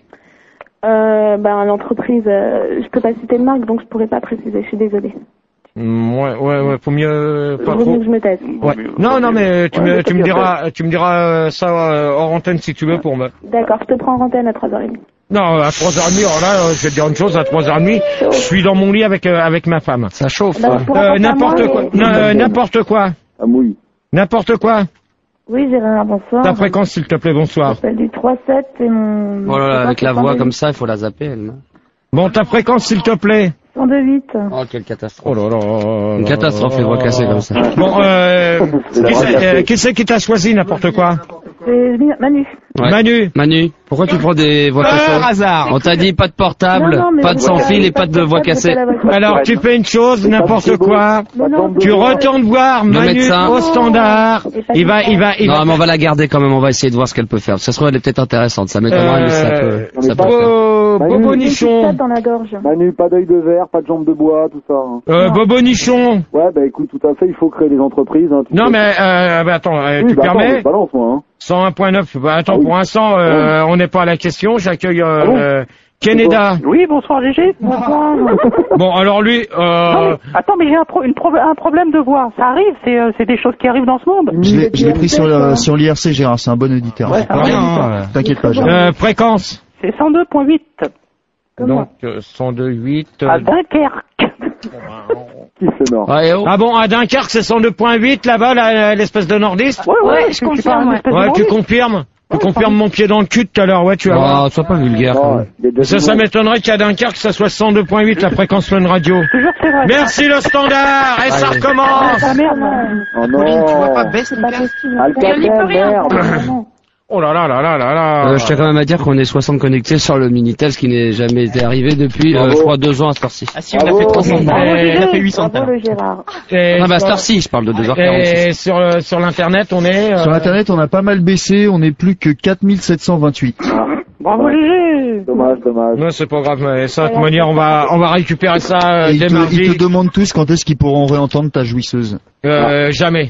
Euh, ben, l'entreprise, euh, je peux pas citer de marque, donc je pourrais pas préciser, je suis désolée. Mm, ouais, ouais, ouais, faut mieux pas Vaut trop. mieux que je me taise. Ouais. Non, non, mais tu Ouais, me, mais tu me t'as diras, tu me diras euh, ça euh, hors antenne si tu veux pour me. D'accord, je te prends en antenne à trois heures trente. Non, à trois heures trente, alors là, euh, je vais te dire une chose, à trois heures trente, je suis dans mon lit avec euh, avec ma femme. Ça chauffe. Bah, je pourrais Euh, pas faire n'importe moins, quoi, mais- Non, euh, n'importe quoi, Ah mouille. n'importe quoi. Oui, Gérard, bonsoir. Ta fréquence, s'il te plaît, Je bonsoir. m'appelle du trois sept et mon... Oh là là, avec la mon voix cent deux comme ça, il faut la zapper, elle. non Bon, ta fréquence, s'il te plaît. cent deux huit. Oh, quelle catastrophe. Oh là là. Une catastrophe, les voix cassées comme ça. Bon, euh, qui c'est euh, qui c'est qui t'a choisi n'importe quoi? C'est Manu. Ouais. Manu. Manu, pourquoi tu prends des voix cassées? Par hasard. On t'a dit pas de portable, Non, non, mais pas de sans voilà, fil et pas pas de de voix portable, cassée. c'est pas la voix. Alors, tu fais une chose, n'importe quoi. Mais non, Tu retournes voir Le Manu médecin. au standard. Et pas Il va, il va, il Non, va. mais on va la garder quand même, on va essayer de voir ce qu'elle peut faire. Ça se trouve, elle est peut-être intéressante, ça m'étonnerait, mais ça peut, Euh, ça peut pas- le faire. Bo- Manu. Bobo Une petite Nichon. tape dans la gorge. Manu, pas d'œil de verre, pas de jambes de bois, tout ça. hein. Euh, Bobo Nichon. Ouais, bah écoute, tout à fait, il faut créer des entreprises. Hein, tu Non sais. mais euh, bah, attends, euh, Oui, tu bah, attends, permets je balance moi. Hein. cent un point neuf. Bah, attends, Ah oui. pour l'instant, euh, on n'est pas à la question. J'accueille euh, Ah bon euh, Keneda. Oui, bonsoir Gégé. Bonsoir. Bon, alors lui, Non, euh, mais, attends, mais j'ai un, pro- une pro- un problème de voix. Ça arrive, c'est euh, c'est des choses qui arrivent dans ce monde. Je l'ai, je l'ai pris sur le, sur l'I R C, Gérard, c'est un bon auditeur. Ouais, ça va. Rien, t'inquiète pas, Gérard. euh, fréquence. C'est cent deux virgule huit Donc euh, cent deux virgule huit. euh, à Dunkerque. Qui fait nord. Ah, et oh. Ah bon, à Dunkerque, c'est cent deux virgule huit là-bas, là, l'espèce de nordiste. Ouais, ouais, Ouais, je c'est- c'est confirme, pas un ouais. espèce de Ouais, tu nordiste. confirmes. Tu confirmes mon pied dans le cul tout à l'heure, ouais, tu vas voir. Oh, sois pas vulgaire. quand Non, même. il y a déjà Ça, du ça monde. m'étonnerait qu'à Dunkerque, ça soit cent deux virgule huit la fréquence Fun Radio. Je te jure que c'est vrai. Merci le standard, et ça Allez. recommence. Ah merde. Oh non. Pauline, tu vois pas, baisse C'est ton pas casque. possible. Alcatel, On n'y peut rien. merde. Oh là là là là là là. Euh, je tiens quand même à dire qu'on est soixante connectés sur le Minitel, ce qui n'est jamais été arrivé depuis, euh, Bravo. je crois, deux ans à cette heure-ci. Ah si, on a Bravo. fait trois cents. Bravo, On a Gégé. fait huit cents. Bravo le Gérard. Et Ah bah à sur- cette heure-ci, je parle de deux heures quarante-six. Et sur, euh, sur l'internet, on est... euh, Sur internet, on a pas mal baissé, on est plus que quatre mille sept cent vingt-huit. Bravo Gégé. Dommage, dommage. Non, c'est pas grave, mais ça, de toute manière, on va, on va récupérer ça euh, Et ils dès te, mardi. ils te demandent tous quand est-ce qu'ils pourront réentendre ta jouisseuse. Euh, jamais.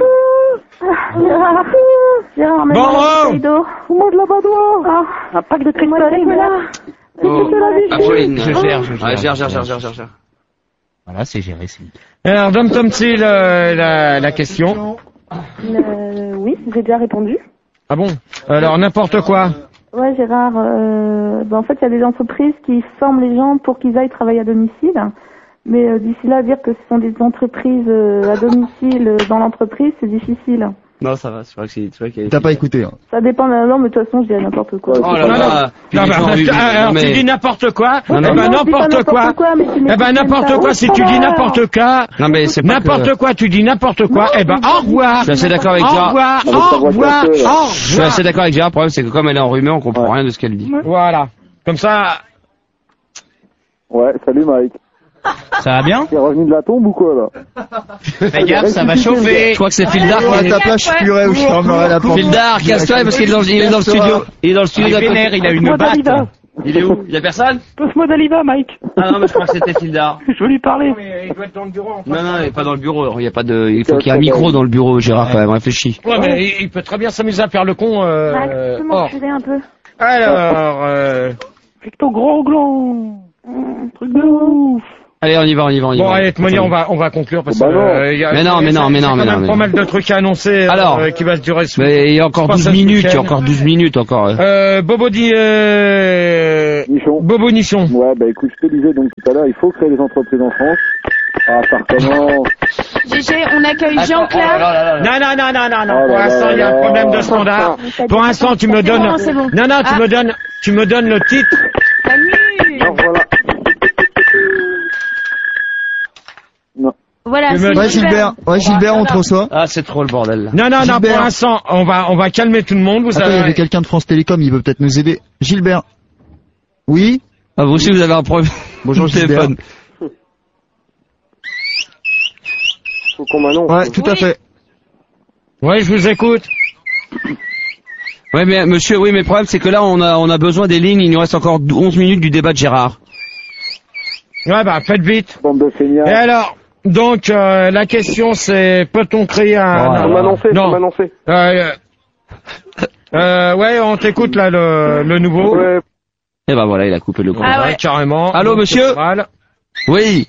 Gérard, Gérard, Bon, oh. bouteille d'eau. Fous-moi de la badoie. Un pack de Fais-moi de la cristalline. cola. Oh. Ah, Pauline, Je gère, je gère. Ouais, gère, gère, gère, gère, gère, gère. Voilà, c'est géré, c'est nickel. Alors, Dom Tom Till, euh, la, la question. Euh, oui, j'ai déjà répondu. Ah bon? Alors, n'importe quoi. Ouais, Gérard, euh, ben, en fait, il y a des entreprises qui forment les gens pour qu'ils aillent travailler à domicile. Mais euh, d'ici là, dire que ce sont des entreprises euh, à domicile euh, dans l'entreprise, c'est difficile. Non, ça va, c'est vrai que c'est, c'est vrai qu'il y a... T'as pas écouté, hein. Ça dépend de la langue, mais de toute façon, je dirais n'importe quoi. Oh là Non, là. Puis Non, les bah, gens, oui, oui, ah, alors, non, tu mais- dis n'importe quoi. Non, Eh non, ben, mais- n'importe quoi. quoi, mais tu Eh ben, m'écoutes n'importe même quoi, pas. si tu dis n'importe quoi. Non, mais c'est pas que- N'importe quoi, tu dis n'importe quoi. Eh ben, au revoir. Je suis assez d'accord avec Au Gérard. revoir, Non, mais au ça va revoir, casser, là. au Je suis revoir. assez d'accord avec Gérard, le problème c'est que comme elle est enrhumée, on comprend rien de ce qu'elle dit. Voilà. Comme ça, Ouais, salut Mike. Ça va bien? T'es revenu de la tombe ou quoi là? Fais gaffe, ça va chauffer. Je crois que c'est Fildar Moi, qui à est... ta place, je pleurais ou je fermerais la porte. Fildar, casse-toi parce qu'il est dans, il est dans le studio. Il est dans le Il studio est d'à côté. vénère, il a une Cosmo batte. Daliva. Il est où? Il y a personne? Cosmo Daliva, Mike. Ah non, mais je crois que c'était Fildar. Je veux lui parler. il doit être dans le bureau. Non, non, il est pas dans le bureau. Il y a pas de, il faut qu'il y ait un micro dans le bureau, Gérard, quand même, réfléchis. Ouais, mais il, il peut très bien s'amuser à faire le con. Euh, Max, tu peux hors. m'enculer un peu. Alors, euh, Avec ton gros gland. Truc de ouf. Allez, on y va, on y va, on y bon, va. allez, de toute manière, on va, on va conclure parce que. Bah non. euh, y a- Mais non, mais non, mais non, c'est mais quand non, même mais pas non. mal de trucs à annoncer. Alors. euh, qui va se durer ce Mais il y a encore Pas douze ça ce minutes, il y week-end. a encore douze minutes encore. euh. Euh, Bobo dit, euh, Nichon. Bobo Nichon. Ouais, bah écoute, je te disais donc tout à l'heure, il faut créer des entreprises en France. Ah, ça recommence. Gégé, on accueille Jean-Claire. Non, non, non, non, non, non. Oh Pour là l'instant, là il y a un là. problème de standard. Pour l'instant, tu me C'est donnes. bon, c'est bon. Non, non, tu Ah. me donnes, tu me donnes le titre. Salut. Non, voilà. Non. Voilà, Tu me- c'est Ouais, Gilbert, ouais, Gilbert, on te reçoit. Ah, c'est trop le bordel, là. Non, non, non. Gilbert. Pour l'instant, on va, on va calmer tout le monde. Vous Attends, il y savez. avait quelqu'un de France Télécom, il peut peut-être nous aider. Gilbert. Oui? Ah, vous aussi, vous avez un problème. Bonjour, de téléphone. Faut qu'on m'annonce. Ouais, tout à Oui. fait. Ouais, je vous écoute. Ouais, mais monsieur, oui, mais le problème, c'est que là, on a, on a besoin des lignes. Il nous reste encore onze minutes du débat de Gérard. Ouais, bah, faites vite. Bande de feignards. Et alors, donc, euh, la question, c'est, peut-on créer un... Faut m'annoncer, faut non. m'annoncer. Euh, euh, ouais, on t'écoute, là, le, le nouveau. Ouais. Et ben voilà, il a coupé le gros. Ah ouais, carrément. Allô, Donc, monsieur? c'est mal. Oui.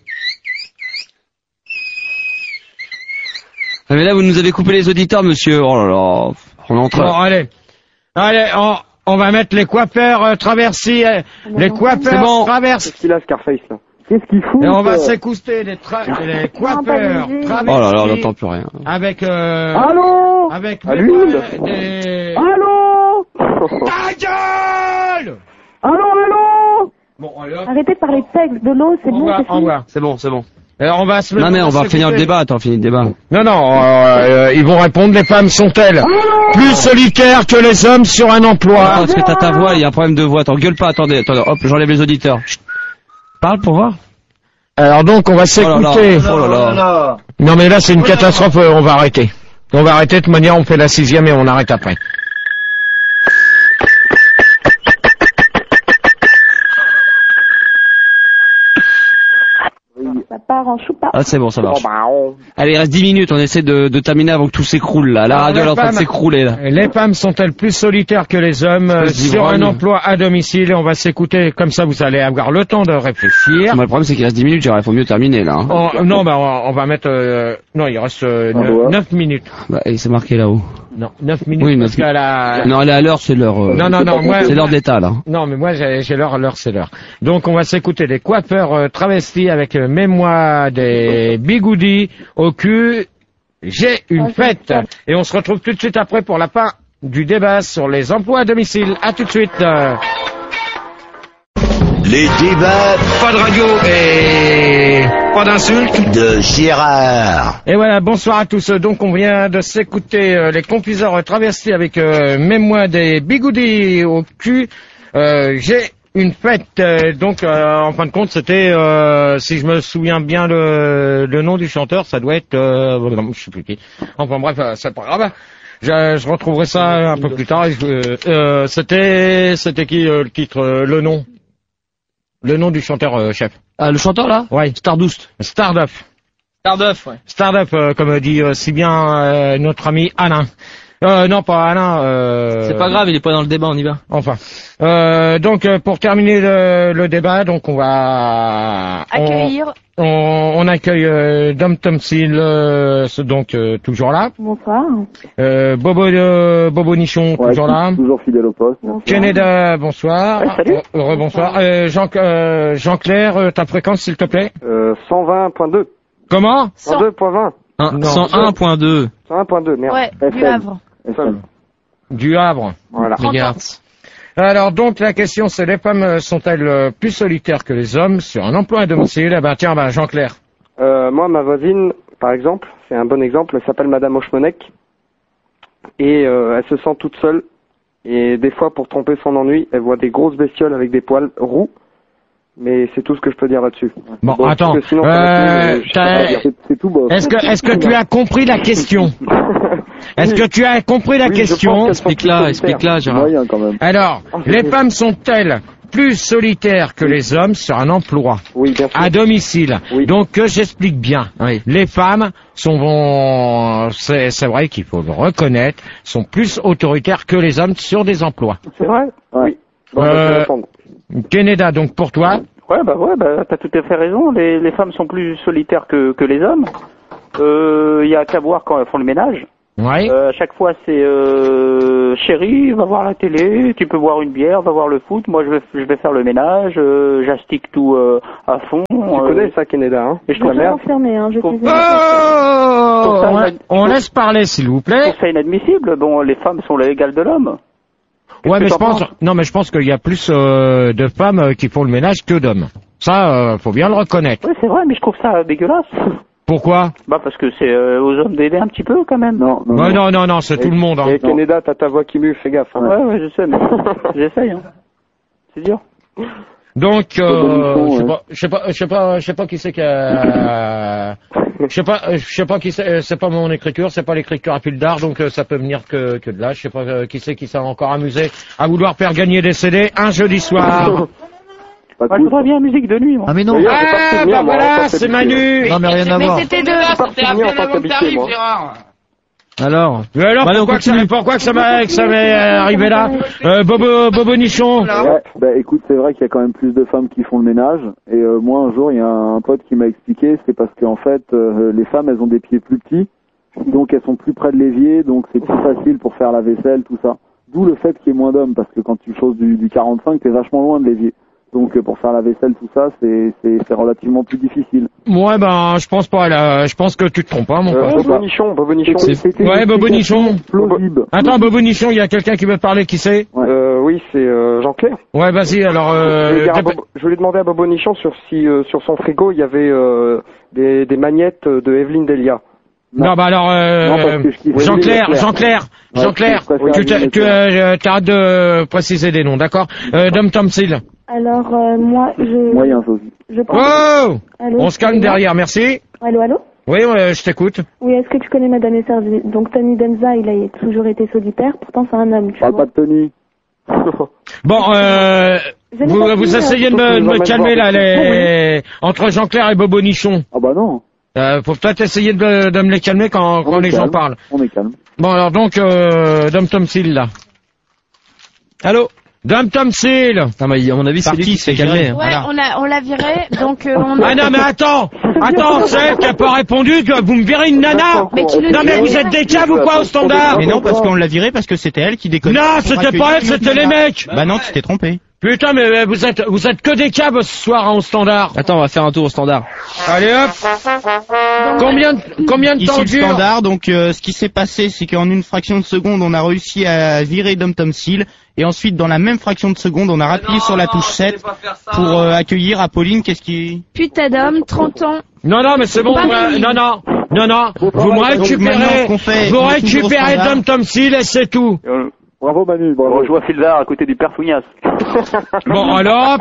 Ah, mais là, vous nous avez coupé les auditeurs, monsieur. Oh là là. On est en train. Bon, allez. Allez, on, on va mettre les coiffeurs euh, traversiers, euh, les coiffeurs bon. traversiers. Qu'est-ce qu'il a, Scarface, là? Qu'est-ce qu'il fout Et on va euh s'écouster les, tra les coiffeurs Oh traversiers. là là, on n'entend plus rien. Avec, euh, Allô avec À des- l'huile. des... Allô Ta gueule! Allô, allô Bon, allez, hop. Arrêtez de parler de sexe, de l'eau, c'est Au bon, revoir, c'est au fini. revoir. C'est bon, c'est bon. Alors, on va se Non, mais on va s'écouter. finir le débat. Attends, finis le débat. Non, non, euh, euh, ils vont répondre, les femmes sont-elles plus solitaires que les hommes sur un emploi? Attends, parce que t'as ta voix, il y a un problème de voix. Attends, gueule pas, attendez, attendez. Hop, j'enlève les auditeurs. Chut. Parle pour voir. Alors donc, on va Oh là là, s'écouter. oh là là. Non, mais là, c'est une catastrophe, euh, on va arrêter. On va arrêter, de toute manière, on fait la sixième et on arrête après. Ça part en choupa. Ah, c'est bon, ça marche. Bon, bah, on... Allez, il reste dix minutes. On essaie de, de terminer avant que tout s'écroule, là. La Alors, radio elle est les en train de femmes- s'écrouler, là. Les femmes sont-elles plus solitaires que les hommes euh, Espèce sur un d'ivrogne. emploi à domicile? On va s'écouter, comme ça vous allez avoir le temps de réfléchir. Moi, le problème, c'est qu'il reste dix minutes. Il faut mieux terminer, là. hein. On- non, bah, on, on va mettre... euh, non, il reste euh, Ah, neuf- ouais. neuf minutes. Bah, et c'est marqué là-haut. Non, neuf minutes, Oui, parce neuf qu'à la... Non, elle est à l'heure, c'est l'heure. euh, Non, non, non, moi... C'est l'heure d'état, là. Non, mais moi, j'ai j'ai l'heure, l'heure, c'est l'heure. Donc, on va s'écouter les coiffeurs euh, travestis avec euh, Mets-moi des bigoudis au cul. J'ai une fête. Et on se retrouve tout de suite après pour la fin du débat sur les emplois à domicile. À tout de suite. euh. Les débats Pas de radio et pas d'insultes. de Gérard. Et voilà, bonsoir à tous. Donc, on vient de s'écouter euh, les confiseurs travestis avec euh, Mets-moi des bigoudis au cul. Euh, J'ai une fête. Euh, donc, euh, en fin de compte, c'était, euh, si je me souviens bien le, le nom du chanteur, ça doit être... Euh, je sais plus qui. Enfin bref, euh, c'est pas grave. Je, je retrouverai ça un peu plus tard. et je- Euh, c'était c'était qui euh, le titre, euh, le nom Le nom du chanteur, euh, chef. Ah, le chanteur, là? Ouais. Stardust. Starduff. Starduff, ouais. Startup, euh, comme dit euh, si bien euh, notre ami Alain. Euh, non, pas Alain. Euh... C'est pas grave, il est pas dans le débat, on y va. Enfin. Euh, donc, euh, pour terminer le, le débat, donc on va... Accueillir. On, on, on accueille euh, Dom Tomsil, euh, c'est donc euh, toujours là. Bonsoir. Euh, Bobo euh, Bobo Nichon, Ouais, toujours là. toujours fidèle au poste. Canada, bonsoir. Ouais, salut. Euh, Rebonsoir. Euh, Jean, euh, Jean-Claire, euh, ta fréquence, s'il te plaît. Euh, cent vingt point deux. Comment cent deux point vingt. Non. cent un point deux. cent un point deux, merde. Ouais, du F M. Havre. F M. Du Havre. Voilà. Mégahertz. Alors donc la question c'est les femmes euh, sont-elles euh, plus solitaires que les hommes sur un emploi à domicile? Eh ben tiens, ben Jean-Claire. Euh, moi, ma voisine, par exemple, c'est un bon exemple, elle s'appelle Madame Hochmonek. Et euh, elle se sent toute seule. Et des fois, pour tromper son ennui, elle voit des grosses bestioles avec des poils roux. Mais c'est tout ce que je peux dire là-dessus. Bon, Bon, attends. parce que sinon, ça Euh, va être, je sais t'as- pas dire. C'est c'est tout beau. Est-ce que est-ce que tu as compris la question? Est-ce que tu as compris la Oui, je pense question? qu'elles sont Explique-la, plus explique-la, Gérard. Moyen quand même. Alors, les femmes sont-elles plus solitaires que les hommes sur un emploi Oui, bien sûr. à domicile? Oui. Donc que j'explique bien. Oui. Les femmes sont, vont- c'est c'est vrai qu'il faut le reconnaître, sont plus autoritaires que les hommes sur des emplois. C'est vrai? Ouais. Oui. Bon, bah, je vais Euh, répondre. Canada, donc pour toi? Ouais, bah ouais, bah t'as tout à fait raison. Les, les femmes sont plus solitaires que, que les hommes. Il y a qu'à voir quand elles font le ménage. Ouais. Euh, à chaque fois, c'est euh, chérie, va voir la télé, tu peux boire une bière, va voir le foot. Moi, je vais, je vais faire le ménage, euh, j'astique tout euh, à fond. Tu euh, connais ça, Canada, hein? Et je Je trouve vais ça, enfermer, hein, je trouve- suis Oh, ça, on, inad- on laisse parler, s'il vous je plaît. trouve ça inadmissible. Bon, les femmes sont l'égale de l'homme. Ouais, que mais je t'en pense, penses non, mais je pense qu'il y a plus euh, de femmes euh, qui font le ménage que d'hommes. Ça, euh, faut bien le reconnaître. Oui, c'est vrai, mais je trouve ça dégueulasse. Pourquoi? Bah parce que c'est euh, aux hommes d'aider un petit peu quand même. Non, non, Ouais, non, non, non, c'est Et- tout le monde. Hein. Et Canada, t'as ta voix qui mue, fais gaffe. Hein. Ouais, ouais, je sais, mais j'essaye. Hein. C'est dur. Donc, euh, Bobonichon, je sais ouais. pas, je sais pas, je sais pas, je sais pas qui c'est qui a, je sais pas, je sais pas qui c'est, c'est pas mon écriture, c'est pas l'écriture à Pildar, donc euh, ça peut venir que, que de là. Je sais pas euh, qui c'est qui s'est encore amusé à vouloir faire gagner des C D un jeudi soir. Bah, je voudrais bien musique de nuit, moi. Ah mais non. Ah, bah voilà, c'est Manu. Non mais rien à Mais voir. c'était de... C'était à peine avant que t'arrives, Gérard. Alors. Mais alors, Bah, pourquoi, on que ça, continue. pourquoi que ça m'est, que ça m'est arrivé là? Euh, Bobo, Bobo Nichon. Ouais, bah écoute, c'est vrai qu'il y a quand même plus de femmes qui font le ménage. Et euh, moi, un jour, il y a un pote qui m'a expliqué, c'est parce qu'en fait, euh, les femmes, elles ont des pieds plus petits, donc elles sont plus près de l'évier, donc c'est plus facile pour faire la vaisselle, tout ça. D'où le fait qu'il y ait moins d'hommes, parce que quand tu choses du, du quarante-cinq, t'es vachement loin de l'évier. Donc euh, pour faire la vaisselle, tout ça, c'est c'est c'est relativement plus difficile. Ouais, ben, je pense pas, là. Je pense que tu te trompes, hein, mon Euh, pote. Bobo Nichon, Bobo Nichon. C'était Ouais, une Bobo explication Nichon. plausible. Attends, Bobo Nichon, il y a quelqu'un qui veut parler, qui c'est? Euh, oui, c'est euh, Jean-Claire. Ouais, vas-y, alors, je, euh, voulais dire à t'as- Bobo- je voulais demander à Bobo Nichon sur si euh, sur son frigo il y avait euh, des, des magnettes de Evelyne Delia. Non, bah alors, euh, Non, parce que je kiffe Jean-Claire, Evelyne Jean-Claire, Ouais, Jean-Claire, je préfère tu, t'as- Evelyne tu, euh, t'arrêtes de préciser des noms, d'accord? Euh, Dom Tomsil. Alors, euh, moi, je... Moyen, ça aussi. Je pense... Oh! Allô, On se calme excusez-moi. derrière, merci. Allô, allô? Oui, ouais, je t'écoute. Oui, est-ce que tu connais Madame Esservi? Donc, Tony Danza, il a toujours été solitaire, pourtant c'est un homme, tu Parle vois. pas de Tony. Bon, euh, Je n'ai vous, pas vous fini, essayez de hein. me, de me Faut que calmer, je là, vous les, entre Jean-Claire et Bobo Nichon. Ah bah non. Euh, faut peut-être essayer de, de me les calmer quand, quand On est les gens calme. parlent. On est calme. Bon, alors donc, euh, Dom Tomsil, là. Allô? Dom Tomsil! Non, mais à mon avis, c'est lui qui s'est calmé. hein. Ouais, on l'a, on l'a viré, donc euh, on a... Ah non, mais attends! Attends, c'est qui a pas répondu, que vous me virez une nana! Mais qui le Non, mais dit, vous êtes des caves ou quoi au standard? Mais non, parce qu'on l'a viré parce que c'était elle qui déconnait. Non, Pour c'était accueillir pas elle, une autre c'était les nana. mecs! Bah non, tu t'es trompé. Putain, mais euh, vous êtes, vous êtes que des caves ce soir hein, au standard. Attends, on va faire un tour au standard. Allez hop! Combien, de- combien de temps Ici le dure? standard, donc euh, ce qui s'est passé, c'est qu'en une fraction de seconde, on a réussi à virer Dom Tomsil, et ensuite, dans la même fraction de seconde, on a rappuyé sur la touche sept pour euh, accueillir Apolline. Qu'est-ce qui... Putain d'homme, trente ans. Non, non, mais c'est bon, Pas moi, fini. non, non, non, non, vous me Donc, maintenant, récupérez, ce qu'on fait, vous on est toujours au récupérez standard. Dom Tomsil et c'est tout. Bravo Manu, bravo. On joue à Filvar à côté du père Fougnas. Bon, alors,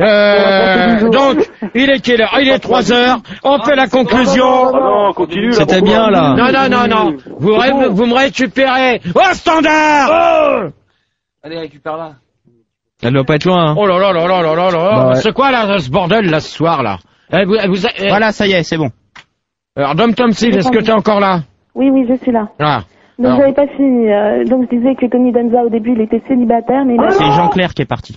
euh, donc, il est quelle heure? Il est trois heures, on fait la conclusion. Ah non, continue là. C'était pourquoi bien, là. Non, non, non, non, vous, ré- vous me récupérez au standard. Oh, Allez, récupère-la. Elle doit pas être loin, hein. oh là là là là là là là, Bah ouais. c'est quoi là, ce bordel là ce soir là? Eh, vous, vous, eh, Voilà, ça y est, c'est bon. Alors, Dom Tomsil, est-ce que t'es encore là? Oui, oui, je suis là. Ah. Donc, Alors, j'avais pas fini. euh, donc, je disais que Tony Danza, au début, il était célibataire, mais il a... C'est Jean-Claire qui est parti.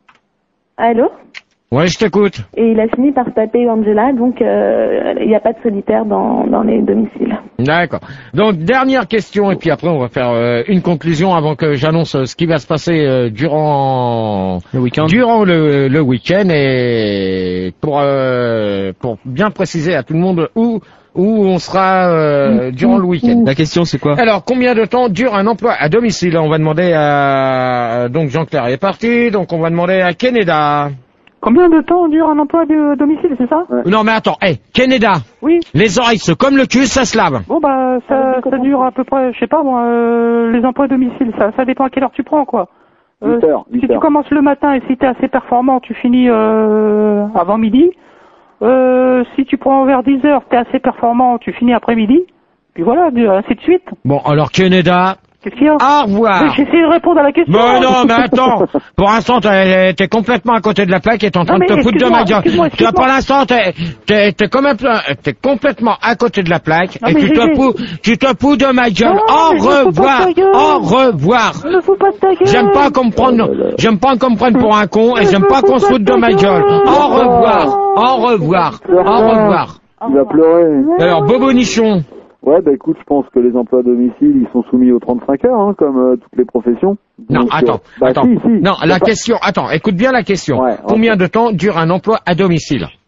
Allô? ouais, je t'écoute. Et il a fini par se taper Angela, donc euh, il n'y a pas de solitaire dans, dans les domiciles. D'accord. Donc, dernière question, et puis après, on va faire euh, une conclusion avant que j'annonce euh, ce qui va se passer euh, durant Le week-end. durant le, le week-end, et pour euh, pour bien préciser à tout le monde où où on sera euh, durant le week-end. La question, c'est quoi? Alors, combien de temps dure un emploi à domicile? On va demander à... Donc, Jean-Claire est parti, donc on va demander à Keneda. Combien de temps dure un emploi de domicile, c'est ça? Non, mais attends, hé, Keneda. Oui. Les oreilles, c'est comme le cul, ça se lave. Bon bah ça, ça dure à peu près, je sais pas moi, euh, les emplois à domicile, ça, ça dépend à quelle heure tu prends quoi. Euh, huit heures, huit si tu heures. commences le matin et si t'es assez performant, tu finis euh, avant midi. Euh, si tu prends vers dix heures, t'es assez performant, tu finis après-midi. Puis voilà, du- ainsi de suite. Bon, alors Keneda, Qu'est-ce qu'il y a? au revoir. Mais J'essaie de répondre à la question. Mais non, mais attends, pour l'instant, t'es t'es complètement à côté de la plaque et t'es en train Non, de te mais foutre de ma gueule. excuse-moi, excuse-moi, Tu vois, pour l'instant, t'es t'es t'es quand même t'es complètement à côté de la plaque Non, et mais tu j'ai- te fous tu te fous de ma gueule. Non, Au mais je me fous pas de revoir, ta gueule. au revoir. Ne fous pas de ta gueule. J'aime pas qu'on me prenne, j'aime pas qu'on me prenne pour un con et Mais j'aime je pas me qu'on fous se pas foute de de ma ta gueule. gueule. Au revoir, au revoir, au revoir. Il va pleurer. Alors, Bobo Nichon. Ouais, bah écoute, je pense que les emplois à domicile, ils sont soumis aux trente-cinq heures, hein, comme euh, toutes les professions. Non, Donc, attends, euh, bah, attends. si, si. Non, Y a la pas- question, attends, écoute bien la question. Ouais, Combien de temps dure un emploi à domicile?